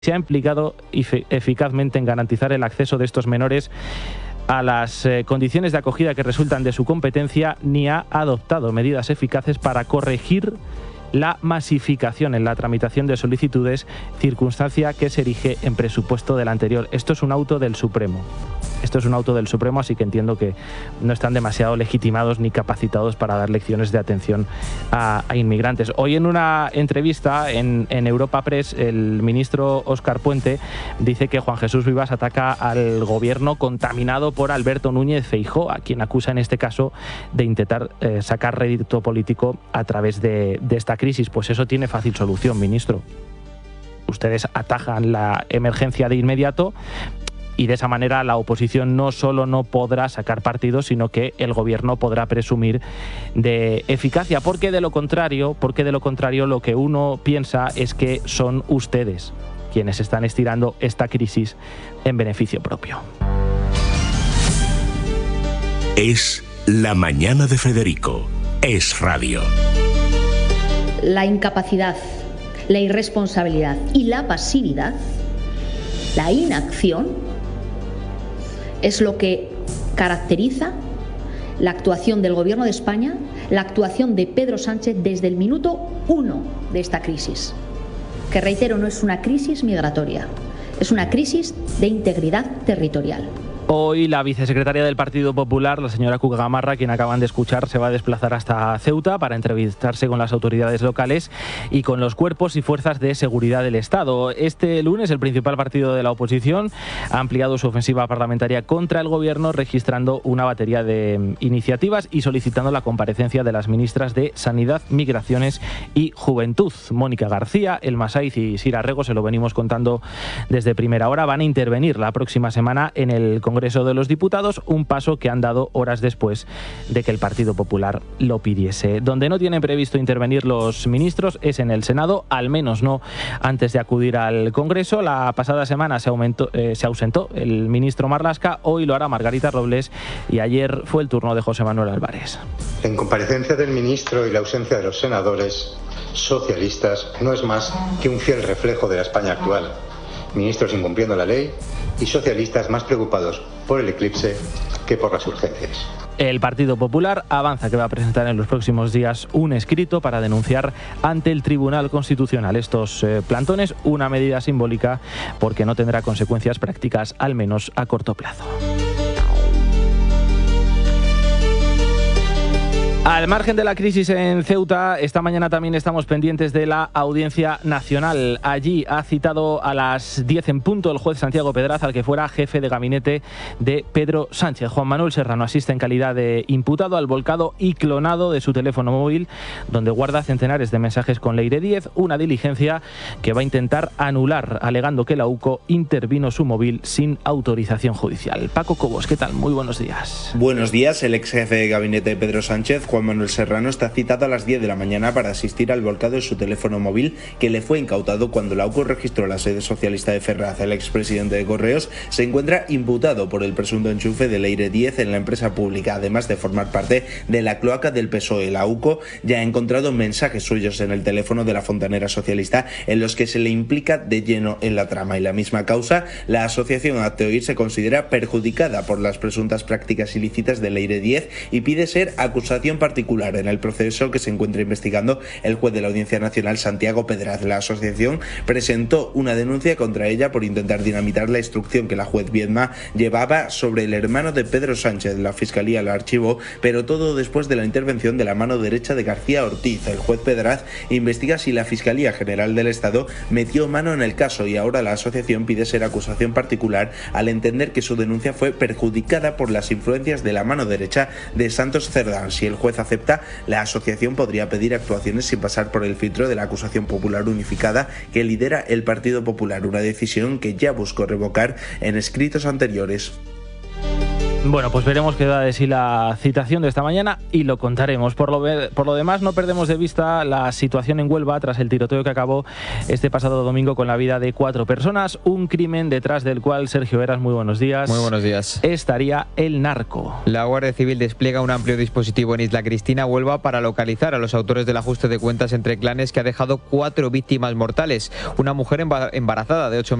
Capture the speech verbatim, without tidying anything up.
se ha implicado eficazmente en garantizar el acceso de estos menores a las eh, condiciones de acogida que resultan de su competencia, ni ha adoptado medidas eficaces para corregir la masificación en la tramitación de solicitudes, circunstancia que se erige en presupuesto del anterior. Esto es un auto del Supremo. Esto es un auto del Supremo, así que entiendo que no están demasiado legitimados ni capacitados para dar lecciones de atención a, a inmigrantes. Hoy en una entrevista en, en Europa Press, el ministro Óscar Puente dice que Juan Jesús Vivas ataca al gobierno contaminado por Alberto Núñez Feijóo, a quien acusa en este caso de intentar eh, sacar rédito político a través de, de esta crisis. Pues eso tiene fácil solución, ministro. Ustedes atajan la emergencia de inmediato y de esa manera la oposición no solo no podrá sacar partido, sino que el gobierno podrá presumir de eficacia, porque de lo contrario, porque de lo contrario lo que uno piensa es que son ustedes quienes están estirando esta crisis en beneficio propio. Es la mañana de Federico. Es radio. La incapacidad, la irresponsabilidad y la pasividad, la inacción, es lo que caracteriza la actuación del Gobierno de España, la actuación de Pedro Sánchez desde el minuto uno de esta crisis, que reitero, no es una crisis migratoria, es una crisis de integridad territorial. Hoy la vicesecretaria del Partido Popular, la señora Cuca Gamarra, quien acaban de escuchar, se va a desplazar hasta Ceuta para entrevistarse con las autoridades locales y con los cuerpos y fuerzas de seguridad del Estado. Este lunes el principal partido de la oposición ha ampliado su ofensiva parlamentaria contra el gobierno, registrando una batería de iniciativas y solicitando la comparecencia de las ministras de Sanidad, Migraciones y Juventud. Mónica García, Elma Saiz y Sira Rego, se lo venimos contando desde primera hora, van a intervenir la próxima semana en el Congreso de los Diputados, un paso que han dado horas después de que el Partido Popular lo pidiese. Donde no tienen previsto intervenir los ministros es en el Senado, al menos no antes de acudir al Congreso. La pasada semana se, aumentó, eh, se ausentó el ministro Marlaska, hoy lo hará Margarita Robles y ayer fue el turno de José Manuel Álvarez. La incomparecencia del ministro y la ausencia de los senadores socialistas no es más que un fiel reflejo de la España actual. Ministros incumpliendo la ley y socialistas más preocupados por el eclipse que por las urgencias. El Partido Popular avanza que va a presentar en los próximos días un escrito para denunciar ante el Tribunal Constitucional estos eh, plantones, una medida simbólica porque no tendrá consecuencias prácticas, al menos a corto plazo. Al margen de la crisis en Ceuta, esta mañana también estamos pendientes de la Audiencia Nacional. Allí ha citado a las diez en punto el juez Santiago Pedraz al que fuera jefe de gabinete de Pedro Sánchez. Juan Manuel Serrano asiste en calidad de imputado al volcado y clonado de su teléfono móvil, donde guarda centenares de mensajes con Leire Díez, una diligencia que va a intentar anular, alegando que la U C O intervino su móvil sin autorización judicial. Paco Cobos, ¿qué tal? Muy buenos días. Buenos días. El ex jefe de gabinete de Pedro Sánchez, Juan Manuel Serrano, está citado a las diez de la mañana para asistir al volcado de su teléfono móvil que le fue incautado cuando la U C O registró la sede socialista de Ferraz. El expresidente de Correos se encuentra imputado por el presunto enchufe de Leire Díez en la empresa pública, además de formar parte de la cloaca del P S O E. La U C O ya ha encontrado mensajes suyos en el teléfono de la fontanera socialista en los que se le implica de lleno en la trama. Y la misma causa, la asociación Hazte Oír se considera perjudicada por las presuntas prácticas ilícitas de Leire Díez y pide ser acusación particular en el proceso que se encuentra investigando el juez de la Audiencia Nacional Santiago Pedraz. La asociación presentó una denuncia contra ella por intentar dinamitar la instrucción que la juez Viedma llevaba sobre el hermano de Pedro Sánchez. La Fiscalía la archivó, pero todo después de la intervención de la mano derecha de García Ortiz. El juez Pedraz investiga si la Fiscalía General del Estado metió mano en el caso y ahora la asociación pide ser acusación particular al entender que su denuncia fue perjudicada por las influencias de la mano derecha de Santos Cerdán. Si el juez acepta, la asociación podría pedir actuaciones sin pasar por el filtro de la acusación popular unificada que lidera el Partido Popular, una decisión que ya buscó revocar en escritos anteriores. Bueno, pues veremos qué da de sí la citación de esta mañana y lo contaremos. Por lo, por lo demás, no perdemos de vista la situación en Huelva tras el tiroteo que acabó este pasado domingo con la vida de cuatro personas. Un crimen detrás del cual, Sergio Eras, muy buenos días. Muy buenos días. Estaría el narco. La Guardia Civil despliega un amplio dispositivo en Isla Cristina, Huelva, para localizar a los autores del ajuste de cuentas entre clanes que ha dejado cuatro víctimas mortales. Una mujer embarazada de ocho